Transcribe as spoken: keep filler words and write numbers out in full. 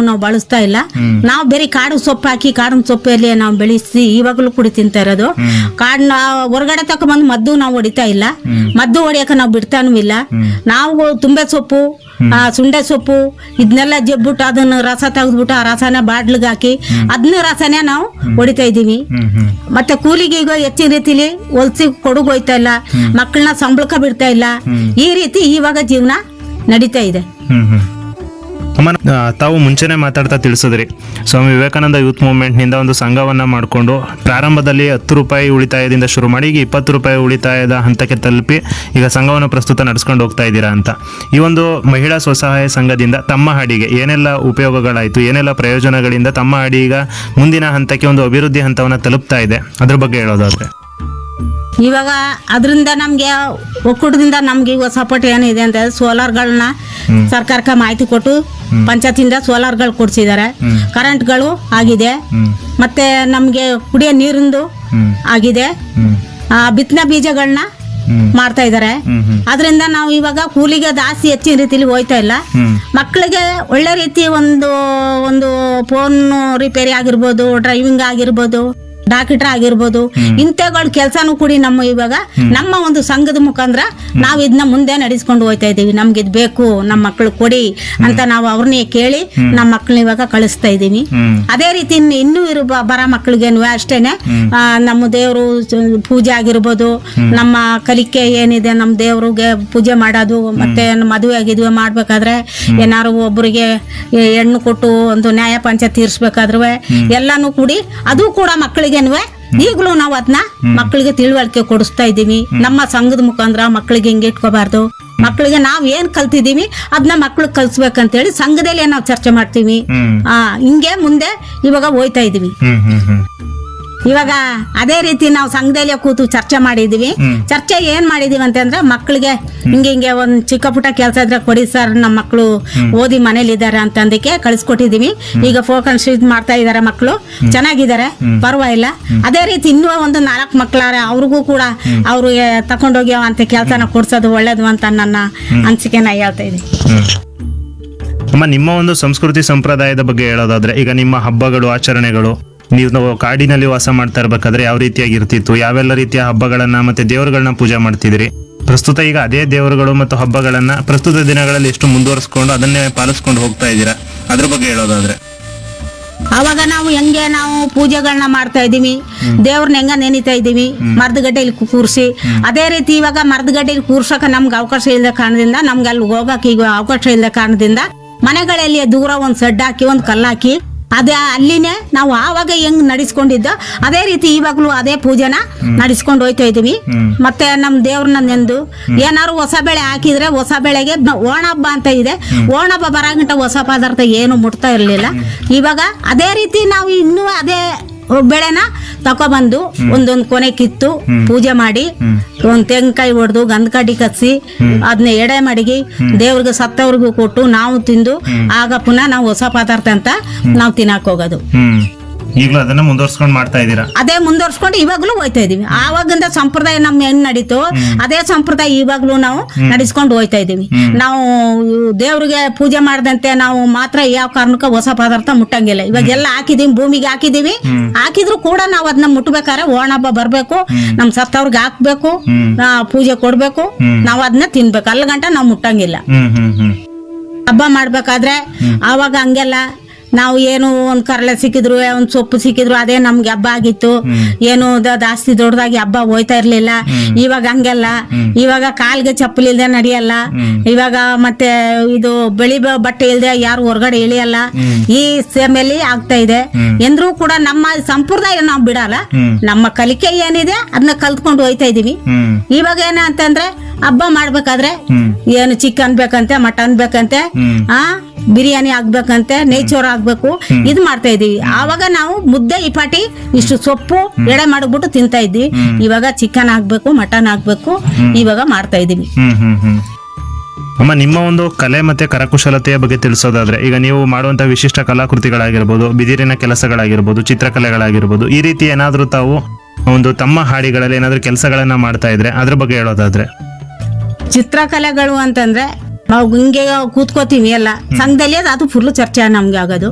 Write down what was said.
ನಾವು ಬಳಸ್ತಾ ಇಲ್ಲ. ನಾವು ಬೇರೆ ಕಾಡು ಸೊಪ್ಪು ಹಾಕಿ ಕಾಡಿನ ಸೊಪ್ಪಲ್ಲಿ ನಾವು ಬೆಳೆಸಿ ಇವಾಗಲೂ ಕುಡಿ ತಿಂತಾ ಇರೋದು. ಕಾಡನ್ನ ಹೊರಗಡೆ ತಕೊಂಡ್ಬಂದು ಮದ್ದು ನಾವು ಹೊಡಿತಾ ಇಲ್ಲ, ಮದ್ದು ಹೊಡಿಯಕ ನಾವು ಬಿಡ್ತಾನೂ ಇಲ್ಲ. ನಾವು ತುಂಬೆ ಸೊಪ್ಪು, ಆ ಸುಂಡೆ ಸೊಪ್ಪು ಇದನ್ನೆಲ್ಲ ಜಬ್ಬಿಟ್ಟು ಅದನ್ನ ರಸ ತೆಗೆದ್ಬಿಟ್ಟು ಆ ರಸನ ಬಾಟ್ಲಿಗೆ ಹಾಕಿ ಅದನ್ನ ರಸನೇ ನಾವು ಹೊಡಿತಾ ಇದೀವಿ. ಮತ್ತೆ ಕೂಲಿಗೆ ಈಗ ಹೆಚ್ಚಿನ ರೀತಿಲಿ ಹೊಲ್ಸಿ ಕೊಡುಗು ಹೋಯ್ತಾ ಇಲ್ಲ, ಮಕ್ಕಳನ್ನ ಸಂಬಳಕ ಬಿಡ್ತಾ ಇಲ್ಲ. ಈ ರೀತಿ ಇವಾಗ ಜೀವನ ನಡೀತಾ ಇದೆ. ಅಮ್ಮ, ತಾವು ಮುಂಚೆನೆ ಮಾತಾಡ್ತಾ ತಿಳಿಸಿದ್ರಿ ಸ್ವಾಮಿ ವಿವೇಕಾನಂದ ಯೂತ್ ಮೂವ್ಮೆಂಟ್ ನಿಂದ ಒಂದು ಸಂಘವನ್ನ ಮಾಡಿಕೊಂಡು ಪ್ರಾರಂಭದಲ್ಲಿ ಹತ್ತು ರೂಪಾಯಿ ಉಳಿತಾಯದಿಂದ ಶುರು ಮಾಡಿ ಈಗ ಇಪ್ಪತ್ತು ರೂಪಾಯಿ ಉಳಿತಾಯದ ಹಂತಕ್ಕೆ ತಲುಪಿ ಈಗ ಸಂಘವನ್ನು ಪ್ರಸ್ತುತ ನಡೆಸ್ಕೊಂಡು ಹೋಗ್ತಾ ಇದ್ದೀರಾ ಅಂತ. ಈ ಒಂದು ಮಹಿಳಾ ಸ್ವಸಹಾಯ ಸಂಘದಿಂದ ತಮ್ಮ ಹಾಡಿಗೆ ಏನೆಲ್ಲ ಉಪಯೋಗಗಳಾಯಿತು, ಏನೆಲ್ಲ ಪ್ರಯೋಜನಗಳಿಂದ ತಮ್ಮ ಹಾಡಿ ಈಗ ಮುಂದಿನ ಹಂತಕ್ಕೆ ಒಂದು ಅಭಿವೃದ್ಧಿ ಹಂತವನ್ನು ತಲುಪ್ತಾ ಇದೆ, ಅದ್ರ ಬಗ್ಗೆ ಹೇಳೋದಾದ್ರೆ? ಇವಾಗ ಅದರಿಂದ ನಮ್ಗೆ ಒಕ್ಕೂಟದಿಂದ ನಮ್ಗೆ ಈಗ ಸಪೋರ್ಟ್ ಏನಿದೆ ಅಂತ ಸೋಲಾರ್ಗಳನ್ನ ಸರ್ಕಾರಕ್ಕೆ ಮಾಹಿತಿ ಕೊಟ್ಟು ಪಂಚಾಯತಿಂದ ಸೋಲಾರ್ಗಳು ಕೊಡ್ಸಿದ್ದಾರೆ, ಕರೆಂಟ್ಗಳು ಆಗಿದೆ, ಮತ್ತೆ ನಮ್ಗೆ ಕುಡಿಯೋ ನೀರಿಂದು ಆಗಿದೆ, ಬಿತ್ತನೆ ಬೀಜಗಳನ್ನ ಮಾಡ್ತಾ ಇದಾರೆ. ಅದರಿಂದ ನಾವು ಇವಾಗ ಕೂಲಿಗೆ ಜಾಸ್ತಿ ಹೆಚ್ಚಿನ ರೀತಿಲಿ ಹೋಯ್ತಾ ಇಲ್ಲ. ಮಕ್ಕಳಿಗೆ ಒಳ್ಳೆ ರೀತಿ ಒಂದು ಒಂದು ಫೋನ್ ರಿಪೇರಿ ಆಗಿರ್ಬೋದು, ಡ್ರೈವಿಂಗ್ ಆಗಿರ್ಬೋದು, ಡಾಕ್ಟರ್ ಆಗಿರ್ಬೋದು, ಇಂಥಗಳು ಕೆಲಸನೂ ಕೂಡಿ ನಮ್ಮ ಇವಾಗ ನಮ್ಮ ಒಂದು ಸಂಘದ ಮುಖಾಂತರ ನಾವು ಇದನ್ನ ಮುಂದೆ ನಡೆಸ್ಕೊಂಡು ಹೋಗ್ತಾ ಇದೀವಿ. ನಮ್ಗೆ ಇದು ಬೇಕು, ನಮ್ಮ ಮಕ್ಕಳು ಕೊಡಿ ಅಂತ ನಾವು ಅವ್ರನ್ನೇ ಕೇಳಿ ನಮ್ಮ ಮಕ್ಕಳನ್ನ ಇವಾಗ ಕಳಿಸ್ತಾ ಇದೀವಿ. ಅದೇ ರೀತಿ ಇನ್ನೂ ಇರೋ ಬರ ಮಕ್ಕಳಿಗೇನು ಅಷ್ಟೇನೆ ನಮ್ಮ ದೇವರು ಪೂಜೆ ಆಗಿರ್ಬೋದು, ನಮ್ಮ ಕಲಿಕೆ ಏನಿದೆ ನಮ್ಮ ದೇವ್ರಿಗೆ ಪೂಜೆ ಮಾಡೋದು, ಮತ್ತೆ ಮದುವೆ ಆಗಿದ್ವಿ ಮಾಡ್ಬೇಕಾದ್ರೆ ಏನಾರು ಒಬ್ಬರಿಗೆ ಹೆಣ್ಣು ಕೊಟ್ಟು ಒಂದು ನ್ಯಾಯ ಪಂಚಾಯತ್ ತೀರ್ಸ್ಬೇಕಾದ್ರೆ ಎಲ್ಲಾನು ಕೂಡಿ ಅದು ಕೂಡ ಮಕ್ಕಳಿಗೆ ಈಗಲೂ ನಾವು ಅದನ್ನ ಮಕ್ಕಳಿಗೆ ತಿಳುವಳಿಕೆ ಕೊಡಿಸ್ತಾ ಇದ್ದೀವಿ. ನಮ್ಮ ಸಂಘದ ಮುಖಾಂತರ ಮಕ್ಕಳಿಗೆ ಹಿಂಗೆ ಇಟ್ಕೋಬಾರ್ದು, ಮಕ್ಕಳಿಗೆ ನಾವ್ ಏನ್ ಕಲ್ತಿದೀವಿ ಅದನ್ನ ಮಕ್ಳಿಗೆ ಕಲ್ಸ್ಬೇಕಂತೇಳಿ ಸಂಘದಲ್ಲಿ ನಾವು ಚರ್ಚೆ ಮಾಡ್ತೀವಿ. ಆ ಹಿಂಗೆ ಮುಂದೆ ಇವಾಗ ಹೋಯ್ತಾ ಇದೀವಿ. ಇವಾಗ ಅದೇ ರೀತಿ ನಾವು ಸಂಘದಲ್ಲಿ ಕೂತು ಚರ್ಚೆ ಮಾಡಿದೀವಿ. ಚರ್ಚೆ ಏನ್ ಮಾಡಿದೀವಿ ಅಂತಂದ್ರೆ ಮಕ್ಕಳಿಗೆ ಹಿಂಗೆ ಹಿಂಗೆ ಒಂದ್ ಚಿಕ್ಕ ಪುಟ್ಟ ಕೆಲಸ ಇದ್ರೆ ಕೊಡಿ ಸರ್, ನಮ್ಮ ಮಕ್ಕಳು ಓದಿ ಮನೇಲಿ ಇದಾರೆ ಅಂತಂದಕ್ಕೆ ಕಳಿಸ್ಕೊಟ್ಟಿದೀವಿ. ಈಗ ಫೋಕಸ್ ಮಾಡ್ತಾ ಇದಾರೆ, ಮಕ್ಕಳು ಚೆನ್ನಾಗಿದ್ದಾರೆ, ಪರವಾಗಿಲ್ಲ. ಅದೇ ರೀತಿ ಇನ್ನೂ ಒಂದು ನಾಲ್ಕು ಮಕ್ಕಳಾರೆ, ಅವ್ರಿಗೂ ಕೂಡ ಅವ್ರಿಗೆ ತಕೊಂಡೋಗಿ ಅಂತ ಕೆಲಸನ ಕೊಡ್ಸೋದು ಒಳ್ಳೇದು ಅಂತ ನನ್ನ ಅನಿಸಿಕೆ ನಾ ಹೇಳ್ತಾ ಇದೀನಿ. ಅಮ್ಮ, ನಿಮ್ಮ ಒಂದು ಸಂಸ್ಕೃತಿ ಸಂಪ್ರದಾಯದ ಬಗ್ಗೆ ಹೇಳೋದಾದ್ರೆ, ಈಗ ನಿಮ್ಮ ಹಬ್ಬಗಳು ಆಚರಣೆಗಳು ನೀವು ಕಾಡಿನಲ್ಲಿ ವಾಸ ಮಾಡ್ತಾ ಇರ್ಬೇಕಾದ್ರೆ ಯಾವ ರೀತಿಯಾಗಿ ಇರ್ತಿತ್ತು, ಯಾವೆಲ್ಲ ರೀತಿಯ ಹಬ್ಬಗಳನ್ನ ಮತ್ತೆ ದೇವರುಗಳನ್ನ ಪೂಜೆ ಮಾಡ್ತಿದ್ರಿ? ಪ್ರಸ್ತುತ ಈಗ ಅದೇ ದೇವರುಗಳು ಮತ್ತು ಹಬ್ಬಗಳನ್ನ ಪ್ರಸ್ತುತ ದಿನಗಳಲ್ಲಿ ಎಷ್ಟು ಮುಂದುವರಿಸ್ಕೊಂಡು ಅದನ್ನೇ ಪಾಲಿಸ್ಕೊಂಡು ಹೋಗ್ತಾ ಇದ್ದೀರಾ, ಅದ್ರ ಬಗ್ಗೆ ಹೇಳೋದಾದ್ರೆ? ಅವಾಗ ನಾವು ಹೆಂಗೆ ನಾವು ಪೂಜೆಗಳನ್ನ ಮಾಡ್ತಾ ಇದೀವಿ, ದೇವ್ರನ್ನ ಹೆಂಗ ನೆನಿತಾ ಇದೀವಿ ಮರದಗಡ್ಡೆಯಲ್ಲಿ ಕೂರ್ಸಿ. ಅದೇ ರೀತಿ ಇವಾಗ ಮರದಗಡ್ಡೆಯಲ್ಲಿ ಕೂರ್ಸಕ ನಮ್ಗೆ ಅವಕಾಶ ಇಲ್ಲದ ಕಾರಣದಿಂದ, ನಮ್ಗೆ ಅಲ್ಲಿ ಹೋಗಕ್ಕೆ ಈಗ ಅವಕಾಶ ಇಲ್ಲದ ಕಾರಣದಿಂದ ಮನೆಗಳಲ್ಲಿ ದೂರ ಒಂದ್ ಸೆಡ್ ಹಾಕಿ ಒಂದ್ ಕಲ್ಲಾಕಿ ಅದೇ ಅಲ್ಲಿನೇ ನಾವು ಆವಾಗ ಹೆಂಗ್ ನಡೆಸ್ಕೊಂಡಿದ್ದೋ ಅದೇ ರೀತಿ ಇವಾಗ್ಲೂ ಅದೇ ಪೂಜೆನ ನಡೆಸ್ಕೊಂಡು ಹೋಯ್ತಾ ಇದೀವಿ. ಮತ್ತೆ ನಮ್ ದೇವ್ರನ್ನ ನೆಂದು ಏನಾರು ಹೊಸ ಬೆಳೆ ಹಾಕಿದ್ರೆ ಹೊಸ ಬೆಳೆಗೆ ಓಣ ಹಬ್ಬ ಅಂತ ಇದೆ, ಓಣ ಹಬ್ಬ ಬರಾಗಂಟ ಹೊಸ ಪದಾರ್ಥ ಏನು ಮುಟ್ತಾ ಇರ್ಲಿಲ್ಲ. ಇವಾಗ ಅದೇ ರೀತಿ ನಾವು ಇನ್ನೂ ಅದೇ ಬೆಳೆನ ತಕೊಬಂದು ಒಂದೊಂದ್ ಕೊನೆ ಕಿತ್ತು ಪೂಜೆ ಮಾಡಿ ಒಂದ್ ತೆಂಗಿನಕಾಯಿ ಹೊಡೆದು ಗಂಧ ಕಡ್ಡಿ ಕತ್ಸಿ ಅದನ್ನ ಎಡೆ ಮಡಗಿ ದೇವ್ರಿಗೆ ಸತ್ತವ್ರಿಗೂ ಕೊಟ್ಟು ನಾವು ತಿಂದು ಆಗ ಪುನಃ ನಾವು ಹೊಸ ಪದಾರ್ಥ ಅಂತ ನಾವು ತಿನ್ನಕ್ ಹೋಗೋದು. ಈಗಲೂ ಅದನ್ನ ಮುಂದುವರ್ಸ್ಕೊಂಡು ಮಾಡ್ತಾ ಇದ್ದೀರಾ? ಅದೇ ಮುಂದುವರ್ಸ್ಕೊಂಡು ಇವಾಗ್ಲೂ ಹೋಯ್ತಾ ಇದೀವಿ. ಆವಾಗಿಂದ ಸಂಪ್ರದಾಯ ನಮ್ ಹೆಂಗ್ ನಡೀತು ಅದೇ ಸಂಪ್ರದಾಯ ಇವಾಗ್ಲೂ ನಾವು ನಡೆಸ್ಕೊಂಡು ಹೋಯ್ತಾ ಇದೀವಿ. ನಾವು ದೇವ್ರಿಗೆ ಪೂಜೆ ಮಾಡದಂತೆ ನಾವು ಮಾತ್ರ ಯಾವ ಕಾರಣಕ್ಕ ಹೊಸ ಪದಾರ್ಥ ಮುಟ್ಟಂಗಿಲ್ಲ. ಇವಾಗ ಎಲ್ಲ ಹಾಕಿದೀವಿ, ಭೂಮಿಗೆ ಹಾಕಿದೀವಿ, ಹಾಕಿದ್ರು ಕೂಡ ನಾವ್ ಅದನ್ನ ಮುಟ್ಬೇಕಾದ್ರೆ ಓಣ ಹಬ್ಬ ಬರ್ಬೇಕು, ನಮ್ ಸತ್ತವ್ರಿಗೆ ಹಾಕ್ಬೇಕು, ಪೂಜೆ ಕೊಡ್ಬೇಕು, ನಾವ್ ಅದನ್ನ ತಿನ್ಬೇಕು, ಅಲ್ಲಿ ಗಂಟ ನಾವ್ ಮುಟ್ಟಂಗಿಲ್ಲ. ಹಬ್ಬ ಮಾಡ್ಬೇಕಾದ್ರೆ ಆವಾಗ ಹಂಗೆಲ್ಲ ನಾವು ಏನು ಒಂದ್ ಕರಳೆ ಸಿಕ್ಕಿದ್ರು ಒಂದ್ ಸೊಪ್ಪು ಸಿಕ್ಕಿದ್ರು ಅದೇ ನಮ್ಗೆ ಹಬ್ಬ ಆಗಿತ್ತು. ಏನು ಜಾಸ್ತಿ ದೊಡ್ಡದಾಗಿ ಹಬ್ಬ ಹೋಯ್ತಾ ಇರ್ಲಿಲ್ಲ. ಇವಾಗ ಹಂಗೆಲ್ಲ, ಇವಾಗ ಕಾಲ್ಗೆ ಚಪ್ಪಲಿ ಇಲ್ದೆ ನಡೆಯಲ್ಲ, ಇವಾಗ ಮತ್ತೆ ಇದು ಬೆಳಿ ಬಟ್ಟೆ ಇಲ್ದೆ ಯಾರು ಹೊರಗಡೆ ಇಳಿಯಲ್ಲ. ಈ ಸೇಮೇಲಿ ಆಗ್ತಾ ಇದೆ. ಎಂದ್ರೂ ಕೂಡ ನಮ್ಮ ಸಂಪ್ರದಾಯ ನಾವು ಬಿಡಲ್ಲ, ನಮ್ಮ ಕಲಿಕೆ ಏನಿದೆ ಅದನ್ನ ಕಲ್ತ್ಕೊಂಡು ಹೋಯ್ತಾ ಇದೀವಿ. ಇವಾಗ ಏನ ಅಂತಂದ್ರೆ ಹಬ್ಬ ಮಾಡ್ಬೇಕಾದ್ರೆ ಏನು ಚಿಕನ್ ಬೇಕಂತೆ, ಮಟನ್ ಬೇಕಂತೆ, ಆ ಬಿರಿಯಾನಿ ಆಗ್ಬೇಕಂತೆ, ನೇಚೋರ್ ಆಗ್ಬೇಕು, ಇದ್ ಮಾಡ್ತಾ ಇದೀವಿ. ಆವಾಗ ನಾವು ಮುದ್ದೆ ಇಪಾಟಿ ಇಷ್ಟು ಸೊಪ್ಪು ಎಡೆ ಮಾಡ್ಬಿಟ್ಟು ತಿಂತಾ ಇದ್ವಿ. ಇವಾಗ ಚಿಕನ್ ಆಗ್ಬೇಕು, ಮಟನ್ ಆಗ್ಬೇಕು, ಇವಾಗ ಮಾಡ್ತಾ ಇದೀವಿ. ಅಮ್ಮ, ನಿಮ್ಮ ಒಂದು ಕಲೆ ಮತ್ತೆ ಕರಕುಶಲತೆಯ ಬಗ್ಗೆ ತಿಳಿಸೋದಾದ್ರೆ, ಈಗ ನೀವು ಮಾಡುವಂತಹ ವಿಶಿಷ್ಟ ಕಲಾಕೃತಿಗಳಾಗಿರ್ಬೋದು, ಬಿದಿರಿನ ಕೆಲಸಗಳಾಗಿರ್ಬೋದು, ಚಿತ್ರಕಲೆಗಳಾಗಿರ್ಬೋದು, ಈ ರೀತಿ ಏನಾದ್ರೂ ತಾವು ಒಂದು ತಮ್ಮ ಹಾಡಿಗಳಲ್ಲಿ ಏನಾದ್ರೂ ಕೆಲಸಗಳನ್ನ ಮಾಡ್ತಾ ಇದ್ರೆ ಅದ್ರ ಬಗ್ಗೆ ಹೇಳೋದಾದ್ರೆ? ಚಿತ್ರಕಲೆಗಳು ಅಂತಂದ್ರೆ ನಾವು ಹಿಂಗೆ ಕೂತ್ಕೋತೀವಿ ಎಲ್ಲ ಸಂಘದಲ್ಲಿ, ಅದು ಫುಲ್ ಚರ್ಚೆ ನಮ್ಗೆ ಆಗೋದು.